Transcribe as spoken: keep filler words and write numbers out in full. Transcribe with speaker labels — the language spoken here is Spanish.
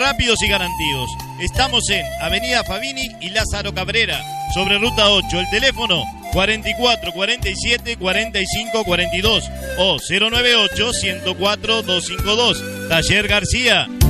Speaker 1: rápidos y garantidos. Estamos en Avenida Fabini y Lázaro Cabrera, sobre Ruta ocho. El teléfono cuarenta y cuatro, cuarenta y siete, cuarenta y cinco, cuarenta y dos o cero noventa y ocho, ciento cuatro, doscientos cincuenta y dos. Taller García.